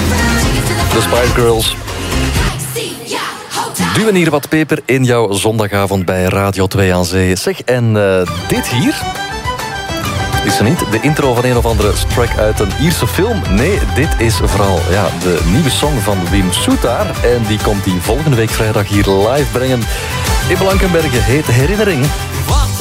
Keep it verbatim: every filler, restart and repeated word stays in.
De Spice Girls. Duwen hier wat peper in jouw zondagavond bij Radio twee aan Zee. Zeg, en uh, dit hier... Is er niet de intro van een of andere track uit een Ierse film? Nee, dit is vooral ja, de nieuwe song van Wim Soetaar. En die komt die volgende week vrijdag hier live brengen. In Blankenberge heet Herinnering.